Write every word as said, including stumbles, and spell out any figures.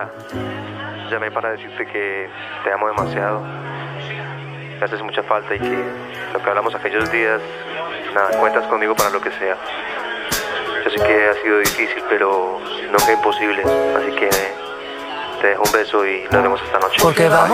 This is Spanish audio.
nada. Llamé para decirte que te amo demasiado. Me haces mucha falta y que lo que hablamos aquellos días, nada, cuentas conmigo para lo que sea. Yo sé que ha sido difícil, pero nunca imposible. Así que te dejo un beso y nos vemos esta noche. Porque vamos